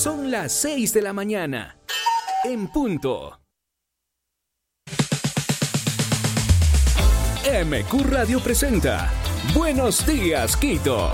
Son las 6 de la mañana. En punto. MQ Radio presenta Buenos Días, Quito.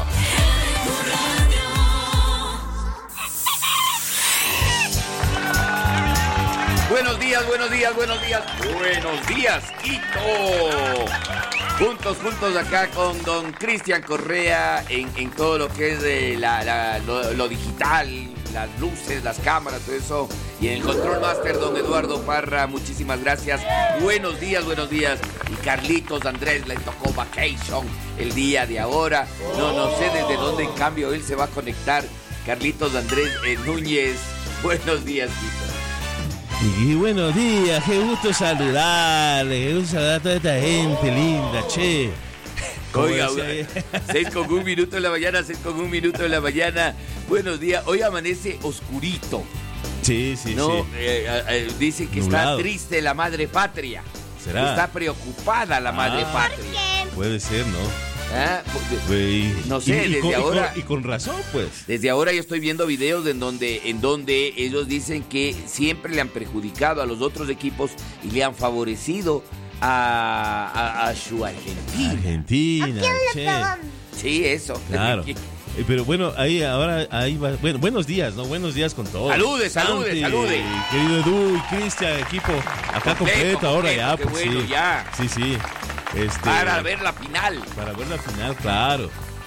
Buenos días, buenos días, buenos días. Buenos días, Quito. Juntos acá con don Cristian Correa en todo lo que es lo digital, las luces, las cámaras, todo eso. Y en el Control Master, don Eduardo Parra, muchísimas gracias. Buenos días, buenos días. Y Carlitos Andrés le tocó vacation el día de ahora. No sé desde dónde en cambio él se va a conectar. Carlitos Andrés Núñez, buenos días, Quito. Y buenos días, qué gusto saludarle, qué gusto saludar a toda esta gente linda, che. Oiga, 6:01 de la mañana, 6:01 de la mañana. Buenos días, hoy amanece oscurito. Sí, ¿no? sí. Dice que Nublado. Está triste la madre patria. ¿Será? Está preocupada la madre patria. Puede ser, ¿no? ¿Ah? No sé, desde ahora. Y con razón, pues. Desde ahora yo estoy viendo videos en donde ellos dicen que siempre le han perjudicado a los otros equipos y le han favorecido a su Argentina. Argentina, che. Sí, eso. Claro. Pero bueno, ahí va. Bueno, buenos días, ¿no? Buenos días con todos. Salude. Querido Edu y Cristian, equipo acá completo ahora ya, qué pues bueno, sí. ya. Sí. Para ver la final. Para ver la final, claro.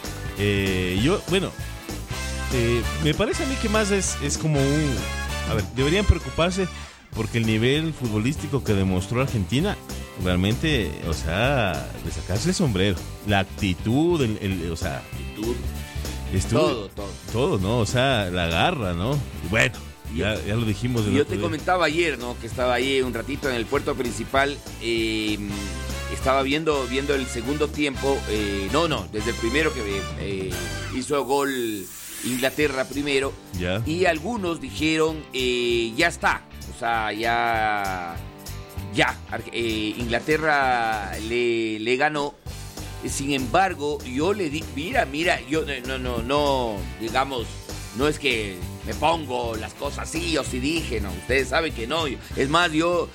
Me parece a mí que más es como un... A ver, deberían preocuparse porque el nivel futbolístico que demostró Argentina, realmente, o sea, de sacarse el sombrero. La actitud, Actitud. Todo, ¿no? O sea, la garra, ¿no? Y bueno, ya lo dijimos. Yo te comentaba ayer, ¿no? Que estaba ahí un ratito en el puerto principal. Estaba viendo el segundo tiempo. Desde el primero que hizo gol Inglaterra primero. Ya. Y algunos dijeron, ya está. O sea, ya. Inglaterra le ganó. Sin embargo, yo le di, mira, yo no, digamos, no es que me pongo las cosas así o si dije, no, ustedes saben que no. Es más, yo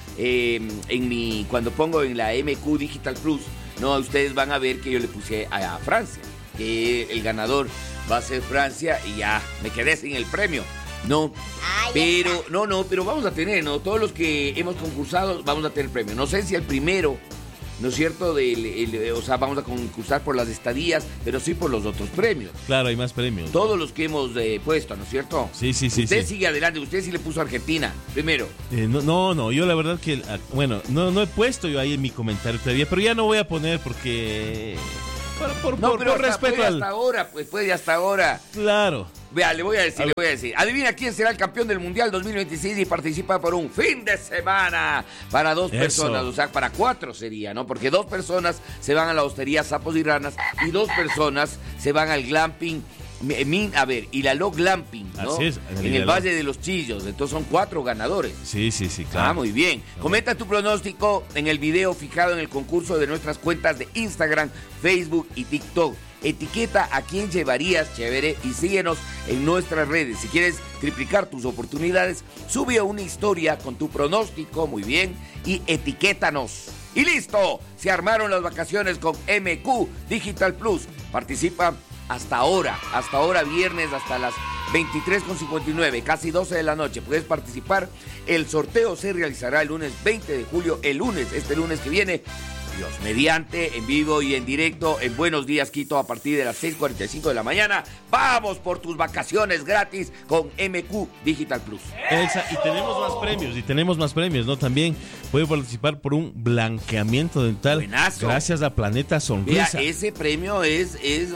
cuando pongo en la MQ Digital Plus, no, ustedes van a ver que yo le puse a Francia, que el ganador va a ser Francia y ya me quedé sin el premio. No, pero vamos a tener, ¿no? Todos los que hemos concursado vamos a tener premio. No sé si el primero, ¿no es cierto? Vamos a concursar por las estadías, pero sí por los otros premios. Claro, hay más premios. Todos los que hemos puesto, ¿no es cierto? Sí. Usted sigue adelante, usted sí le puso a Argentina, primero. No, yo la verdad que, no he puesto yo ahí en mi comentario todavía, pero ya no voy a poner porque... Por respeto hasta ahora, pues puede hasta ahora. Clale le voy a decir. Adivina quién será el campeón del Mundial 2026 y participa por un fin de semana para dos personas, o sea, para 4 sería, ¿no? Porque 2 personas se van a la hostería Sapos y Ranas y 2 personas se van al glamping, Ilaló Glamping, ¿no? Así es, en el Valle de los Chillos. Entonces son 4 ganadores. Sí, claro. Muy bien. Comenta tu pronóstico en el video fijado en el concurso de nuestras cuentas de Instagram, Facebook y TikTok. Etiqueta a quién llevarías, chévere, y síguenos en nuestras redes. Si quieres triplicar tus oportunidades, sube una historia con tu pronóstico, muy bien, y etiquétanos. ¡Y listo! Se armaron las vacaciones con MQ Digital Plus. Participa hasta ahora viernes, hasta las 23:59, casi 12 de la noche. Puedes participar. El sorteo se realizará el lunes 20 de julio, este lunes que viene. Dios mediante, en vivo y en directo en Buenos Días Quito a partir de las 6:45 de la mañana. Vamos por tus vacaciones gratis con MQ Digital Plus. Elsa, y tenemos más premios, ¿no? También puede participar por un blanqueamiento dental. Buenazo. Gracias a Planeta Sonrisa. Vea, ese premio es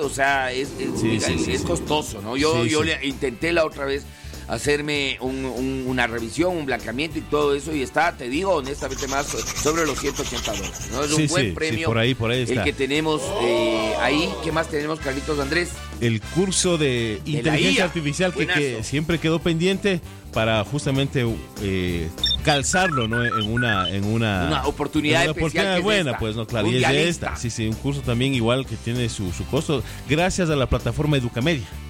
costoso, ¿no? Yo le intenté la otra vez hacerme una revisión, un blanqueamiento y todo eso, y está, te digo honestamente, más sobre los $180, ¿no? Es un buen premio. Por ahí está. El que tenemos ahí. ¿Qué más tenemos, Carlitos Andrés? El curso de inteligencia artificial que siempre quedó pendiente para justamente calzarlo, ¿no? en una oportunidad especial buena, esta. Pues no, claro, y es de esta. Sí, un curso también igual que tiene su costo, gracias a la plataforma Educamedia.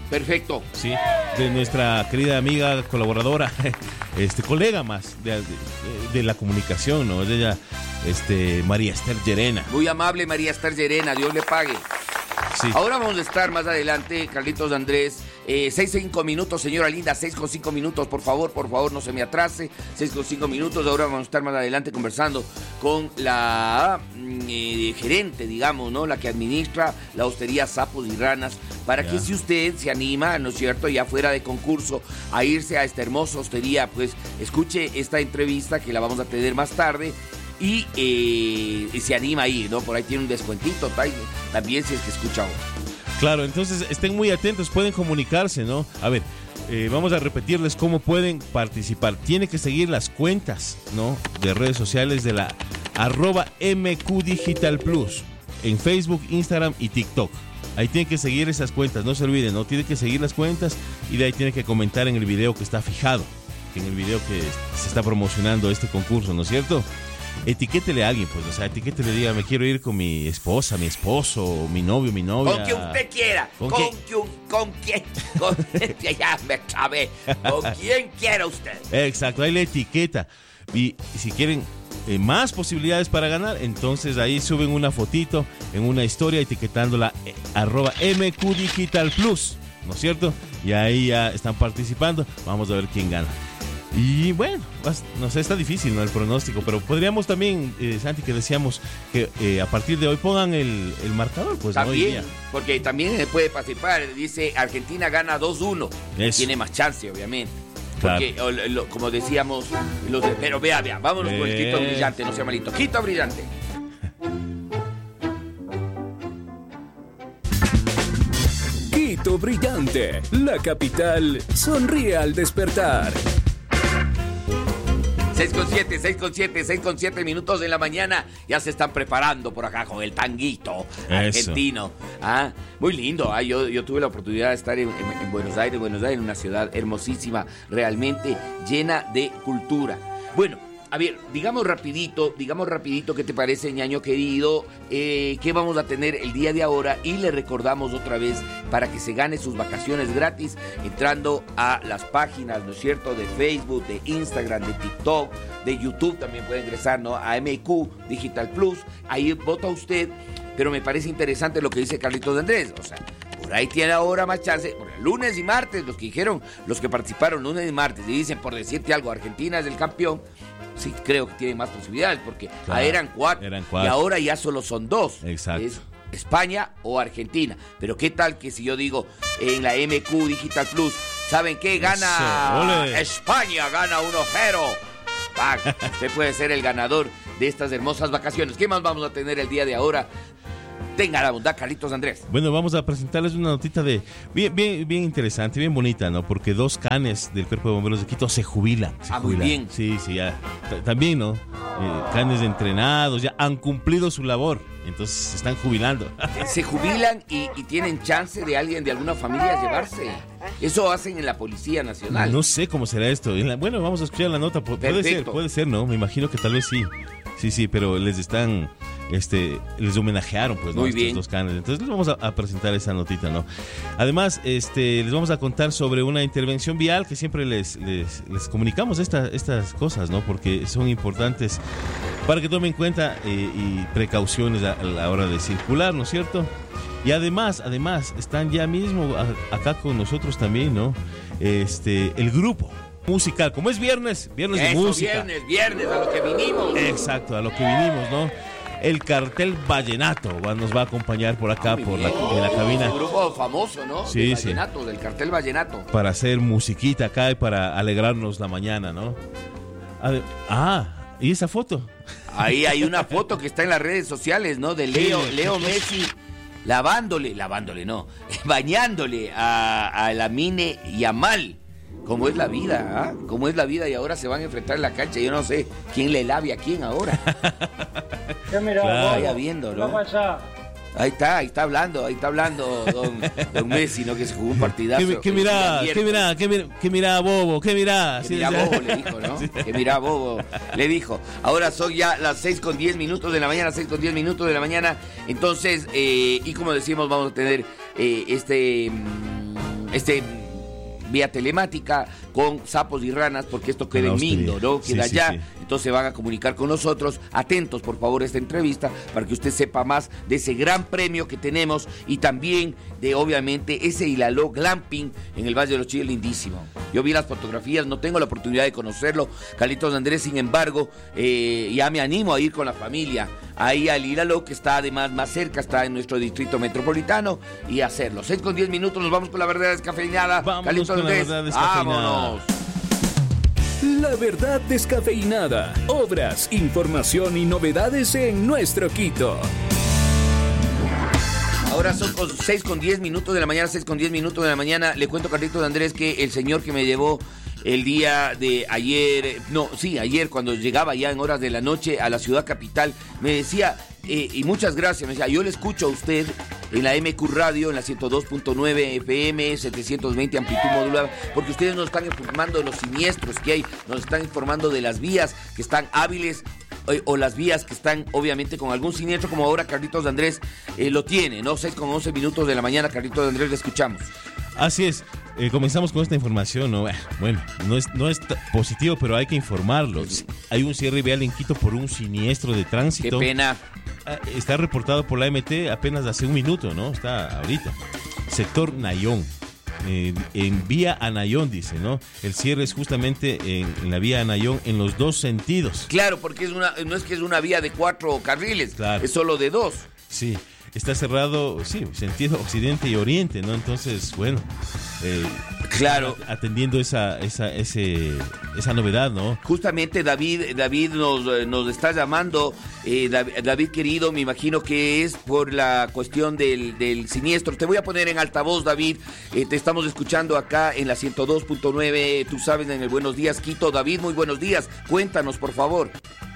Perfecto. Sí, de nuestra querida amiga, colaboradora, colega más de la comunicación, ¿no? Es de ella, María Esther Llerena. Muy amable María Esther Llerena, Dios le pague. Sí. Ahora vamos a estar más adelante, Carlitos Andrés, 6:05 minutos, señora linda, 6:05 minutos, por favor, no se me atrase, 6:05 minutos. Ahora vamos a estar más adelante conversando con la gerente, digamos, ¿no? La que administra la hostería Sapos y Ranas, para que si usted se anima, ¿no es cierto?, ya fuera de concurso, a irse a esta hermosa hostería, pues escuche esta entrevista que la vamos a tener más tarde. Y se anima a ir, ¿no? Por ahí tiene un descuentito también si es que escucha ahora. Claro, entonces estén muy atentos, pueden comunicarse, ¿no? A ver, vamos a repetirles cómo pueden participar. Tiene que seguir las cuentas, ¿no?, de redes sociales de la @MQDigitalPlus en Facebook, Instagram y TikTok. Ahí tienen que seguir esas cuentas, no se olviden, ¿no? Tienen que seguir las cuentas y de ahí tienen que comentar en el video que está fijado, en el video que se está promocionando este concurso, ¿no es cierto? Etiquétele a alguien, pues, o sea, etiquétele, diga, me quiero ir con mi esposa, mi esposo, mi novio, mi novia. Con quien usted quiera. Con quien. Ya me trabé. Con quien quiera usted. Exacto, ahí le etiqueta. Y si quieren más posibilidades para ganar, entonces ahí suben una fotito en una historia etiquetándola @MQDigitalPlus, ¿no es cierto? Y ahí ya están participando. Vamos a ver quién gana. Y bueno, no sé, está difícil, ¿no?, el pronóstico, pero podríamos también, Santi, que decíamos que a partir de hoy pongan el marcador, pues. También, ¿no? Porque también puede participar, dice Argentina gana 2-1, tiene más chance, obviamente. Claro. Porque, como decíamos, pero vea, vámonos con el Quito Brillante, no sea malito. Quito Brillante. Quito Brillante, la capital sonríe al despertar. 6:07 minutos de la mañana. Ya se están preparando por acá con el tanguito argentino. Muy lindo. Yo tuve la oportunidad de estar en Buenos Aires, una ciudad hermosísima, realmente llena de cultura. Bueno, a ver, digamos rapidito, ¿qué te parece, ñaño querido? ¿Qué vamos a tener el día de ahora? Y le recordamos otra vez para que se gane sus vacaciones gratis, entrando a las páginas, ¿no es cierto?, de Facebook, de Instagram, de TikTok, de YouTube, también puede ingresar, ¿no?, a MQ Digital Plus. Ahí vota usted, pero me parece interesante lo que dice Carlitos Andrés, o sea, por ahí tiene ahora más chance, porque lunes y martes, los que participaron lunes y martes, y dicen, por decirte algo, Argentina es el campeón. Sí, creo que tiene más posibilidades, porque eran cuatro y ahora ya solo son 2. Exacto. Es España o Argentina. Pero qué tal que si yo digo en la MQ Digital Plus, ¿saben qué? Gana España, gana 1-0. Usted puede ser el ganador de estas hermosas vacaciones. ¿Qué más vamos a tener el día de ahora? Tenga la bondad, Carlitos Andrés. Bueno, vamos a presentarles una notita de bien interesante, bien bonita, ¿no? Porque 2 canes del Cuerpo de Bomberos de Quito se jubilan. Muy bien. Sí, ya. También, ¿no? Canes entrenados, ya han cumplido su labor, entonces se están jubilando. Se jubilan y tienen chance de alguien de alguna familia llevarse. Eso hacen en la Policía Nacional. No sé cómo será esto. Bueno, vamos a escuchar la nota. Puede ser, ¿no? Me imagino que tal vez sí. Sí, pero les están... les homenajearon, pues, ¿no? Muy estos bien. 2 canes. Entonces les vamos a presentar esa notita, ¿no? Además, les vamos a contar sobre una intervención vial que siempre les comunicamos estas cosas, ¿no? Porque son importantes para que tomen cuenta y precauciones a la hora de circular, ¿no es cierto? Y además, están ya mismo acá con nosotros también, ¿no? El grupo musical, como es viernes de música. Viernes, a lo que vinimos. Exacto, a lo que vinimos, ¿no? El Cartel Vallenato nos va a acompañar por acá, en la cabina. Un grupo famoso, ¿no? Sí, Vallenato, del Cartel Vallenato. Para hacer musiquita acá y para alegrarnos la mañana, ¿no? ¿Y esa foto? Ahí hay una foto que está en las redes sociales, ¿no? De Leo Messi bañándole a Lamine Yamal. ¿Cómo es la vida? ¿Cómo es la vida? Y ahora se van a enfrentar en la cancha. Yo no sé quién le lave a quién ahora. ¿Qué mirá? Claro. Vaya viendo, ¿no? Ahí está hablando don Messi, ¿no? Que se jugó un partidazo. ¿Qué mirá, bobo? ¿Qué mirá? Que mirá, bobo, le dijo, ¿no? Sí. Que mirá, bobo, le dijo. Ahora son ya las 6:10 de la mañana, Entonces, y como decimos, vamos a tener vía telemática con sapos y ranas, porque esto queda en Mindo, ¿no? Queda allá. Sí. Entonces se van a comunicar con nosotros. Atentos, por favor, a esta entrevista para que usted sepa más de ese gran premio que tenemos y también de, obviamente, ese Ilaló Glamping en el Valle de los Chillos, lindísimo. Yo vi las fotografías, no tengo la oportunidad de conocerlo, Carlitos Andrés, sin embargo, ya me animo a ir con la familia ahí al Ilaló, que está además más cerca, está en nuestro distrito metropolitano, y hacerlo. 6:10, nos vamos con la verdad descafeinada. Vámonos con Andrés. La verdad descafeinada. ¡Vámonos! La verdad descafeinada. Obras, información y novedades en nuestro Quito. Ahora son 6:10 de la mañana, 6:10 de la mañana. Le cuento, Carlitos Andrés, que el señor que me llevó el día de ayer, ayer cuando llegaba ya en horas de la noche a la ciudad capital, me decía, y muchas gracias, me decía, yo le escucho a usted en la MQ Radio, en la 102.9 FM, 720 amplitud modulada, porque ustedes nos están informando de los siniestros que hay, nos están informando de las vías que están hábiles o las vías que están obviamente con algún siniestro, como ahora Carlitos Andrés lo tiene, ¿no? 6:11 de la mañana, Carlitos Andrés, le escuchamos. Así es. Comenzamos con esta información, ¿no? Bueno, no es positivo, pero hay que informarlo. Hay un cierre vial en Quito por un siniestro de tránsito. Qué pena. Está reportado por la MT apenas hace un minuto, ¿no? Está ahorita. Sector Nayón. En vía a Nayón, dice, ¿no? El cierre es justamente en la vía a Nayón en los dos sentidos. Claro, porque no es que es una vía de 4 carriles, claro. Es solo de 2. Sí. Está cerrado, sí, sentido occidente y oriente, ¿no? Entonces, bueno, claro, atendiendo esa novedad, ¿no? Justamente David nos está llamando, David querido, me imagino que es por la cuestión del siniestro. Te voy a poner en altavoz, David, te estamos escuchando acá en la 102.9, tú sabes, en el Buenos Días Quito. David, muy buenos días, cuéntanos, por favor.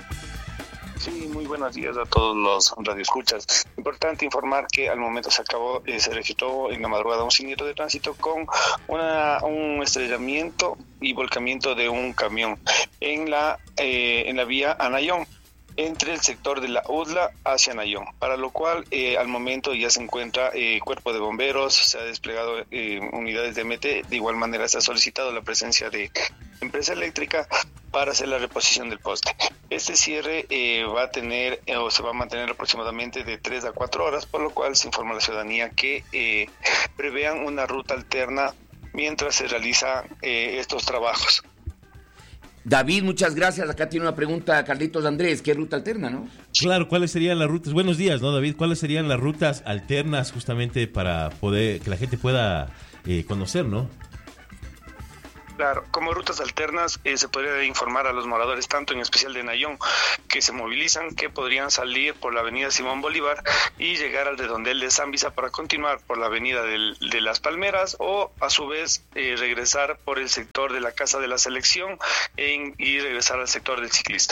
Sí, muy buenos días a todos los radioescuchas. Importante informar que al momento se registró en la madrugada un siniestro de tránsito con un estrellamiento y volcamiento de un camión en la vía a Nayón, entre el sector de la UDLA hacia Nayón, para lo cual al momento ya se encuentra cuerpo de bomberos, se ha desplegado unidades de MT, de igual manera se ha solicitado la presencia de empresa eléctrica para hacer la reposición del poste. Este cierre va a tener o se va a mantener aproximadamente de 3 a 4 horas, por lo cual se informa a la ciudadanía que prevean una ruta alterna mientras se realizan estos trabajos. David, muchas gracias. Acá tiene una pregunta Carlitos Andrés. ¿Qué ruta alterna, no? Claro, ¿cuáles serían las rutas? Buenos días, ¿no, David? ¿Cuáles serían las rutas alternas justamente para poder que la gente pueda conocer, no? Claro, como rutas alternas se podría informar a los moradores, tanto en especial de Nayón, que se movilizan, que podrían salir por la avenida Simón Bolívar y llegar al redondel de Zambisa para continuar por la avenida de Las Palmeras, o a su vez regresar por el sector de la Casa de la Selección y regresar al sector del ciclista.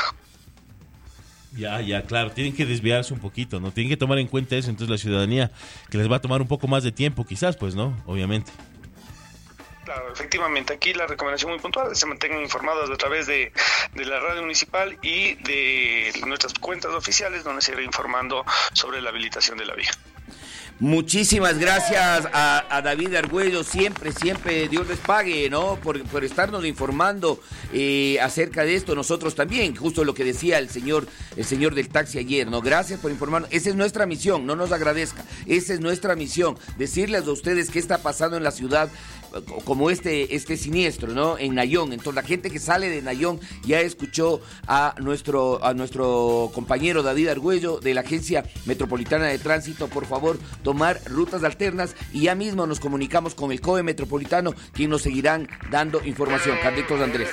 Ya, claro, tienen que desviarse un poquito, ¿no? Tienen que tomar en cuenta eso, entonces la ciudadanía, que les va a tomar un poco más de tiempo quizás, pues, ¿no? Obviamente. Claro, efectivamente, aquí la recomendación muy puntual, se mantengan informados a través de la radio municipal y de nuestras cuentas oficiales, donde se irá informando sobre la habilitación de la vía. Muchísimas gracias a David Argüello, siempre Dios les pague, ¿no? Por estarnos informando acerca de esto. Nosotros también, justo lo que decía el señor del taxi ayer, ¿no? Gracias por informarnos. Esa es nuestra misión, no nos agradezca. Esa es nuestra misión, decirles a ustedes qué está pasando en la ciudad, como este siniestro, ¿no? En Nayón. Entonces la gente que sale de Nayón ya escuchó a nuestro compañero David Argüello de la Agencia Metropolitana de Tránsito. Por favor, tomar rutas alternas, y ya mismo nos comunicamos con el COE Metropolitano, quien nos seguirán dando información. Carlitos Andrés.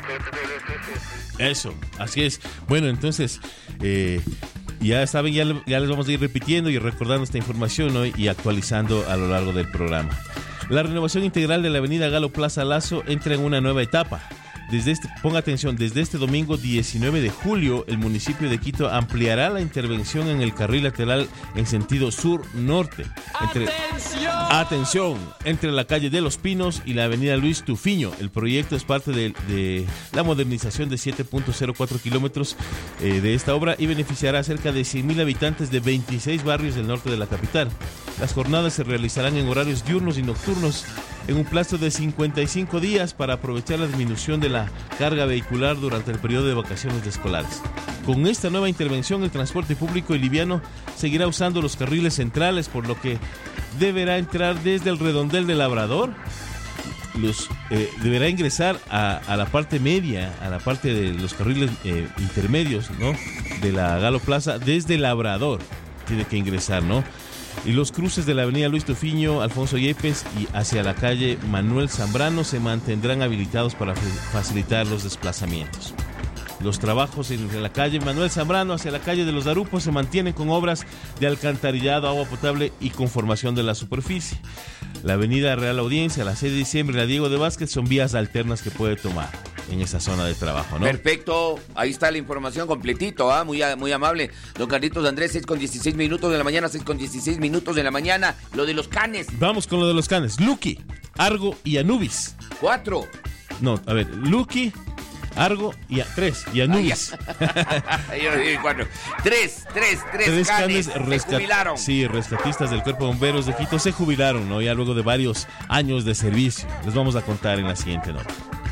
Eso, así es. Bueno, entonces ya saben, ya les vamos a ir repitiendo y recordando esta información, ¿no? Y actualizando a lo largo del programa. La renovación integral de la avenida Galo Plaza Lazo entra en una nueva etapa. Ponga atención, desde este domingo 19 de julio, el municipio de Quito ampliará la intervención en el carril lateral en sentido sur-norte. Atención, entre la calle de Los Pinos y la avenida Luis Tufiño. El proyecto es parte de la modernización de 7.04 kilómetros de esta obra y beneficiará a cerca de 100,000 habitantes de 26 barrios del norte de la capital. Las jornadas se realizarán en horarios diurnos y nocturnos en un plazo de 55 días para aprovechar la disminución de la carga vehicular durante el periodo de vacaciones de escolares. Con esta nueva intervención, el transporte público y liviano seguirá usando los carriles centrales, por lo que deberá entrar desde el redondel de Labrador. Deberá ingresar a la parte media, a la parte de los carriles intermedios, ¿no?, de la Galo Plaza, desde Labrador tiene que ingresar, ¿no? Y los cruces de la avenida Luis Tofiño, Alfonso Yepes y hacia la calle Manuel Zambrano se mantendrán habilitados para facilitar los desplazamientos. Los trabajos en la calle Manuel Zambrano hacia la calle de los Darupos se mantienen con obras de alcantarillado, agua potable y conformación de la superficie. La avenida Real Audiencia, la 6 de diciembre y la Diego de Vázquez son vías alternas que puede tomar en esa zona de trabajo, ¿no? Perfecto, ahí está la información completito, muy amable. Don Carlitos Andrés, 6:16 minutos de la mañana, 6:16 minutos de la mañana. Lo de los canes. Vamos con lo de los canes. Lucky, Argo y Anubis. 4. No, a ver, Lucky, Argo y 3 y Anubis. Yo digo 4. Tres canes se jubilaron. Sí, rescatistas del Cuerpo de Bomberos de Quito se jubilaron, ¿no? Ya luego de varios años de servicio. Les vamos a contar en la siguiente nota.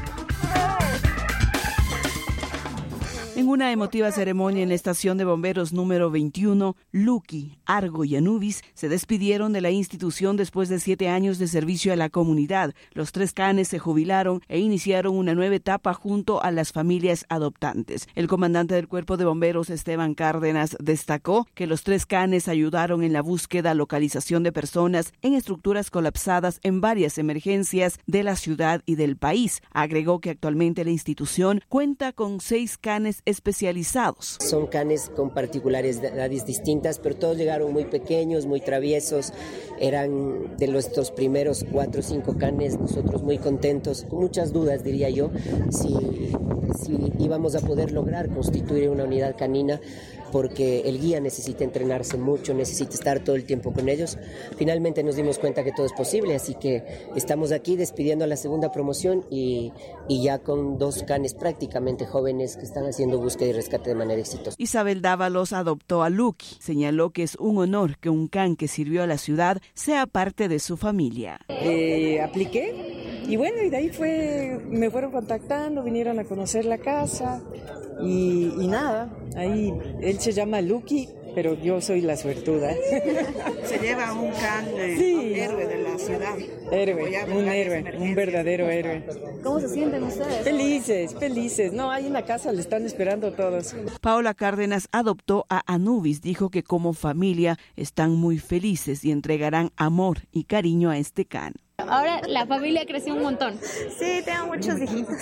En una emotiva ceremonia en la estación de bomberos número 21, Lucky, Argo y Anubis se despidieron de la institución después de 7 años de servicio a la comunidad. Los 3 canes se jubilaron e iniciaron una nueva etapa junto a las familias adoptantes. El comandante del Cuerpo de Bomberos, Esteban Cárdenas, destacó que los 3 canes ayudaron en la búsqueda, localización de personas en estructuras colapsadas en varias emergencias de la ciudad y del país. Agregó que actualmente la institución cuenta con 6 canes especializados. Son canes con particularidades distintas, pero todos llegaron muy pequeños, muy traviesos. Eran de nuestros primeros 4 o 5 canes, nosotros muy contentos, con muchas dudas, diría yo, si íbamos a poder lograr constituir una unidad canina, porque el guía necesita entrenarse mucho, necesita estar todo el tiempo con ellos. Finalmente nos dimos cuenta que todo es posible, así que estamos aquí despidiendo a la segunda promoción y ya con 2 canes prácticamente jóvenes que están haciendo búsqueda y rescate de manera exitosa. Isabel Dávalos adoptó a Lucky. Señaló que es un honor que un can que sirvió a la ciudad sea parte de su familia. Apliqué y bueno, y de ahí me fueron contactando, vinieron a conocer la casa y nada, ahí él se llama Lucky, pero yo soy la suertuda. Se lleva un can héroe de la ciudad. Héroe, un verdadero héroe. ¿Cómo se sienten ustedes? Felices. No, hay una casa, le están esperando todos. Paola Cárdenas adoptó a Anubis. Dijo que como familia están muy felices y entregarán amor y cariño a este can. Ahora la familia creció un montón. Sí, tengo muchos hijitos.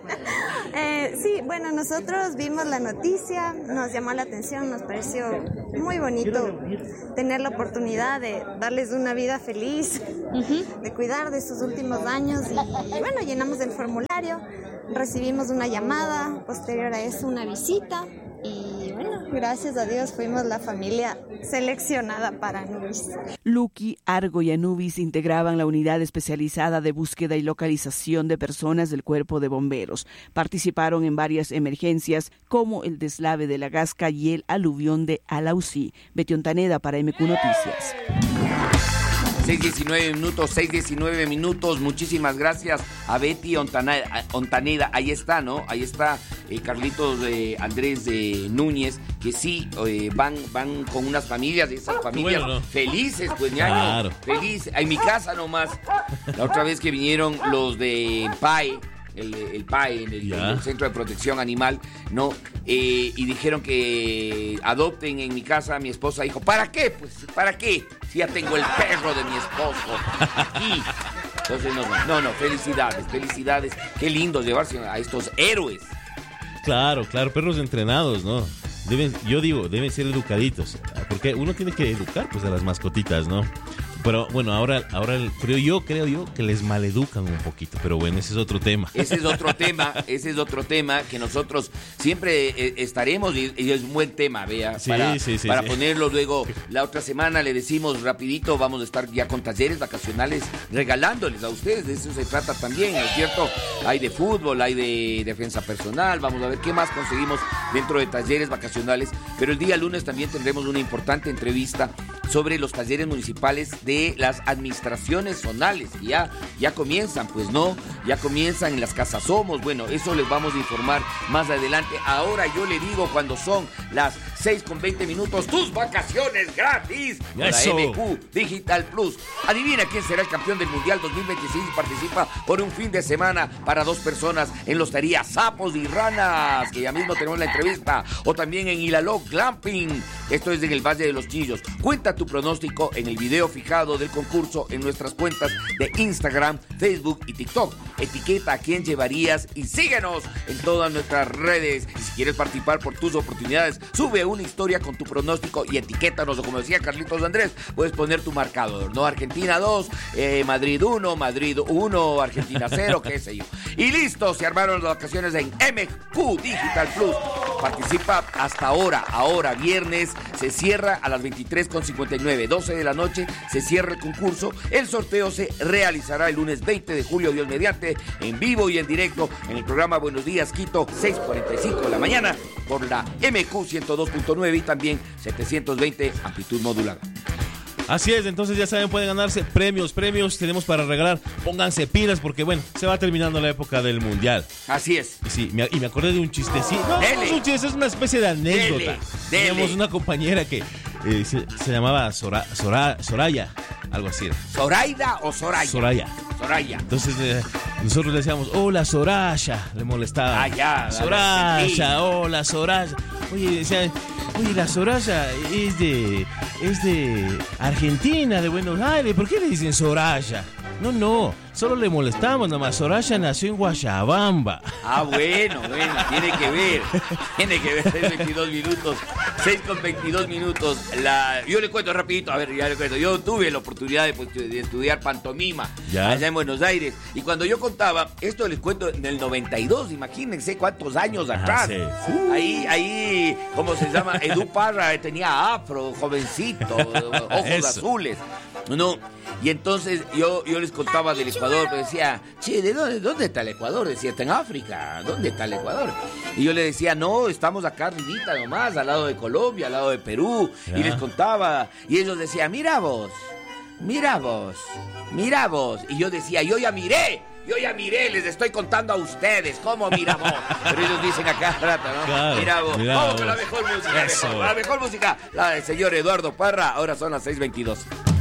Sí, bueno, nosotros vimos la noticia, nos llamó la atención, nos pareció muy bonito tener la oportunidad de darles una vida feliz, de cuidar de sus últimos años y bueno, llenamos el formulario, recibimos una llamada, posterior a eso una visita y bueno, gracias a Dios fuimos la familia seleccionada para Anubis. Lucky, Argo y Anubis integraban la unidad especializada de búsqueda y localización de personas del Cuerpo de Bomberos. Participaron en varias emergencias como el deslave de la Gasca y el aluvión de Alausí. Betty Ontaneda para MQ Noticias. 6:19 minutos. Muchísimas gracias a Betty Ontaneda. Ahí está, ¿no? Ahí está Carlitos Andrés Núñez, que sí, van con unas familias, esas familias bueno, ¿no? Felices, pues, ñaño. Claro. Feliz. En mi casa nomás. La otra vez que vinieron los de PAE, el PAE, el Centro de Protección Animal, ¿no? Y dijeron que adopten en mi casa a mi esposa. Dijo, ¿para qué? Pues, ¿para qué? Si ya tengo el perro de mi esposo aquí. Entonces, no, felicidades. Qué lindo llevarse a estos héroes. Claro, perros entrenados, ¿no? Deben ser educaditos. Porque uno tiene que educar, pues, a las mascotitas, ¿no? Pero bueno, ahora creo yo que les maleducan un poquito, pero bueno, ese es otro tema. Ese es otro tema que nosotros siempre estaremos y es un buen tema, vea, para ponerlo luego. La otra semana le decimos rapidito, vamos a estar ya con talleres vacacionales regalándoles a ustedes, de eso se trata también, ¿no es cierto? Hay de fútbol, hay de defensa personal, vamos a ver qué más conseguimos dentro de talleres vacacionales, pero el día lunes también tendremos una importante entrevista sobre los talleres municipales de las administraciones zonales, que ya comienzan, pues no, ya comienzan en las casas Somos. Bueno, eso les vamos a informar más adelante. Ahora yo le digo, cuando son las 6:20, tus vacaciones gratis con la MQ Digital Plus. Adivina quién será el campeón del Mundial 2026 y participa por un fin de semana para 2 personas en la Hostería Sapos y Ranas, que ya mismo tenemos la entrevista, o también en Ilaloc Glamping, esto es en el Valle de los Chillos. Cuenta tu pronóstico en el video fijado del concurso en nuestras cuentas de Instagram, Facebook y TikTok. Etiqueta a quién llevarías y síguenos en todas nuestras redes. Y si quieres participar por tus oportunidades, sube una historia con tu pronóstico y etiquétanos, o como decía Carlitos Andrés, puedes poner tu marcador, ¿no? Argentina 2, Madrid 1, Madrid 1, Argentina 0, qué sé yo. Y listo, se armaron las vacaciones en MQ Digital Plus. Participa hasta ahora viernes, se cierra a las 23:59, 12 de la noche, se cierra el concurso. El sorteo se realizará el lunes 20 de julio, Dios mediante, en vivo y en directo en el programa Buenos Días Quito, 6:45 de la mañana, por la MQ 102.9 y también 720 amplitud modulada. Así es, entonces ya saben, pueden ganarse premios tenemos para regalar. Pónganse pilas porque, bueno, se va terminando la época del Mundial. Así es. Sí, y me acordé de un chistecito. No, no es un chiste, es una especie de anécdota. Teníamos una compañera que se llamaba Soraya, algo así. ¿Zoraida o Soraya? Soraya. Entonces nosotros le decíamos, hola Soraya, le molestaba. Soraya, hola Soraya. Oye, la Soraya es de Argentina, de Buenos Aires. ¿Por qué le dicen Soraya? No, solo le molestamos nomás. Soraya nació en Guayabamba. Bueno, tiene que ver 6:22 minutos. 6:22 minutos. Yo le cuento rapidito, yo tuve la oportunidad de estudiar pantomima allá en Buenos Aires, y cuando yo contaba, esto les cuento en el 92, imagínense cuántos años atrás. Sí. Ahí, ¿cómo se llama? Edu Parra tenía afro, jovencito, ojos azules. No, y entonces yo les contaba del Ecuador, pero decía, che, ¿de dónde está el Ecuador? Decía, está en África, ¿dónde está el Ecuador? Y yo le decía, no, estamos acá arribita nomás, al lado de Colombia, al lado de Perú, y les contaba, y ellos decían, mira vos, y yo decía, yo ya miré, les estoy contando a ustedes, ¿cómo mira vos? Pero ellos dicen acá rato, ¿no? Claro, mira vos, vamos con la mejor música, la mejor música, la del señor Eduardo Parra. Ahora son las 6:22.